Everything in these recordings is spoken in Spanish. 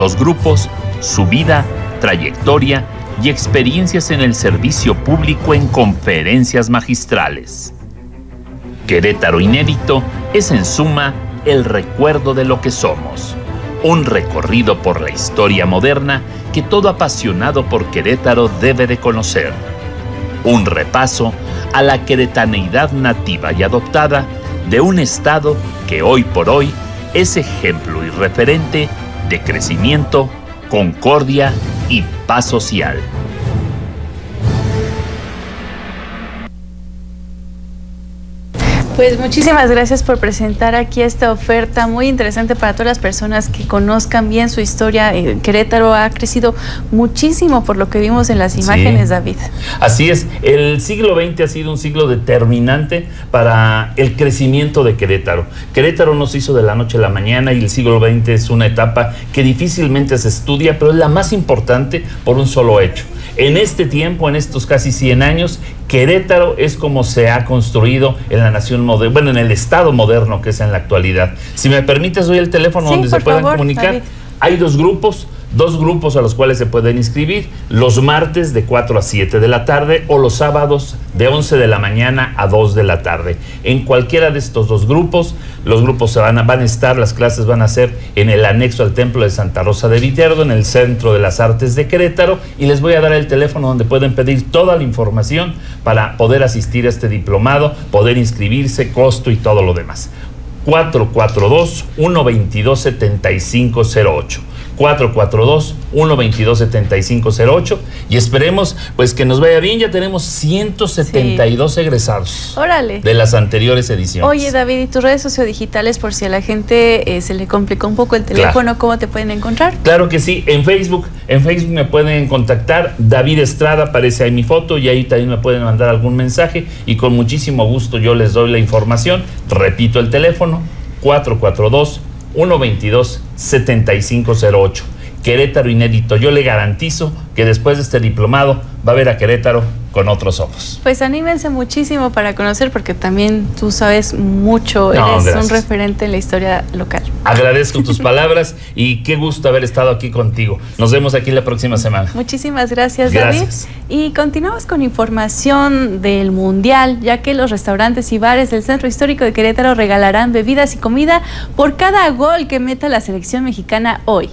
Los grupos, su vida, trayectoria y experiencias en el servicio público en conferencias magistrales. Querétaro Inédito es en suma el recuerdo de lo que somos, un recorrido por la historia moderna que todo apasionado por Querétaro debe de conocer, un repaso a la queretaneidad nativa y adoptada de un estado que hoy por hoy es ejemplo y referente de crecimiento, concordia y paz social. Pues muchísimas gracias por presentar aquí esta oferta muy interesante para todas las personas que conozcan bien su historia. Querétaro ha crecido muchísimo por lo que vimos en las imágenes, sí. David. Así es, el siglo XX ha sido un siglo determinante para el crecimiento de Querétaro. Querétaro no se hizo de la noche a la mañana y el siglo XX es una etapa que difícilmente se estudia, pero es la más importante por un solo hecho. En este tiempo, en estos casi 100 años, Querétaro es como se ha construido en la nación moderna, bueno, en el estado moderno que es en la actualidad. Si me permites, doy el teléfono donde se puedan comunicar. David. Hay dos grupos a los cuales se pueden inscribir, los martes de 4 a 7 de la tarde o los sábados de 11 de la mañana a 2 de la tarde. En cualquiera de estos dos grupos, los grupos van a estar, las clases van a ser en el anexo al Templo de Santa Rosa de Viterbo, en el Centro de las Artes de Querétaro, y les voy a dar el teléfono donde pueden pedir toda la información para poder asistir a este diplomado, poder inscribirse, costo y todo lo demás. 442-122-7508. 442-122-7508 y esperemos pues que nos vaya bien. Ya tenemos 172 egresados. Órale. De las anteriores ediciones. Oye, David, ¿y tus redes sociodigitales por si a la gente se le complicó un poco el teléfono? Claro. ¿Cómo te pueden encontrar? Claro que sí, en Facebook me pueden contactar, David Estrada, aparece ahí mi foto y ahí también me pueden mandar algún mensaje y con muchísimo gusto yo les doy la información. Repito el teléfono, 442-122-7508. Querétaro Inédito. Yo le garantizo que después de este diplomado va a ver a Querétaro con otros ojos. Pues anímense muchísimo para conocer, porque también tú sabes mucho, eres un referente en la historia local. Agradezco tus palabras y qué gusto haber estado aquí contigo. Nos vemos aquí la próxima semana. Muchísimas gracias, David. Y continuamos con información del Mundial, ya que los restaurantes y bares del Centro Histórico de Querétaro regalarán bebidas y comida por cada gol que meta la selección mexicana hoy.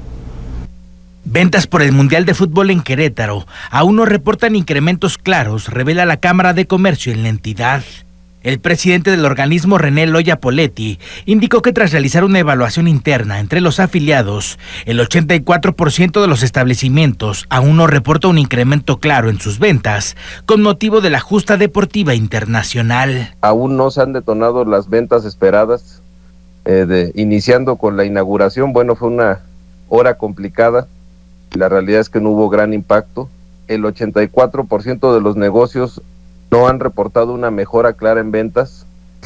Ventas por el Mundial de Fútbol en Querétaro aún no reportan incrementos claros, revela la Cámara de Comercio en la entidad. El presidente del organismo, René Loya Poletti, indicó que tras realizar una evaluación interna entre los afiliados, el 84% de los establecimientos aún no reporta un incremento claro en sus ventas con motivo de la justa deportiva internacional. Aún no se han detonado las ventas esperadas, iniciando con la inauguración. Bueno, fue una hora complicada. La realidad es que no hubo gran impacto. El 84% de los negocios no han reportado una mejora clara en ventas.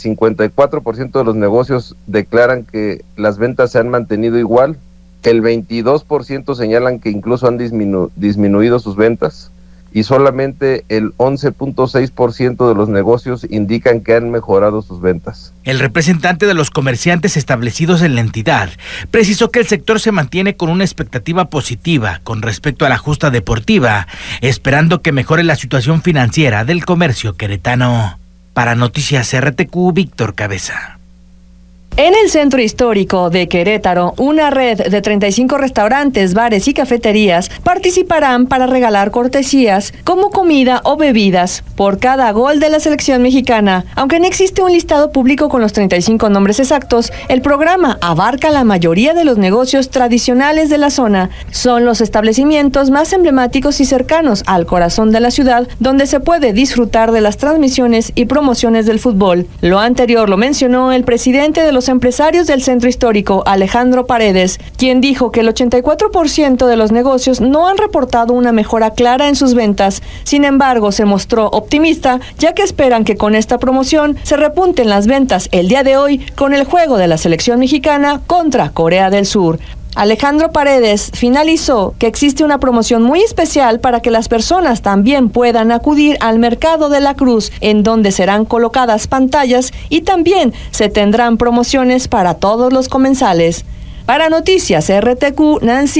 54% de los negocios declaran que las ventas se han mantenido igual. El 22% señalan que incluso han disminuido sus ventas. Y solamente el 11.6% de los negocios indican que han mejorado sus ventas. El representante de los comerciantes establecidos en la entidad precisó que el sector se mantiene con una expectativa positiva con respecto a la justa deportiva, esperando que mejore la situación financiera del comercio queretano. Para Noticias RTQ, Víctor Cabeza. En el Centro Histórico de Querétaro, una red de 35 restaurantes, bares y cafeterías participarán para regalar cortesías como comida o bebidas por cada gol de la selección mexicana. Aunque no existe un listado público con los 35 nombres exactos, el programa abarca la mayoría de los negocios tradicionales de la zona. Son los establecimientos más emblemáticos y cercanos al corazón de la ciudad, donde se puede disfrutar de las transmisiones y promociones del fútbol. Lo anterior lo mencionó el presidente de los empresarios del Centro Histórico, Alejandro Paredes, quien dijo que el 84% de los negocios no han reportado una mejora clara en sus ventas. Sin embargo, se mostró optimista, ya que esperan que con esta promoción se repunten las ventas el día de hoy con el juego de la selección mexicana contra Corea del Sur. Alejandro Paredes finalizó que existe una promoción muy especial para que las personas también puedan acudir al Mercado de la Cruz, en donde serán colocadas pantallas y también se tendrán promociones para todos los comensales. Para Noticias RTQ, Nancy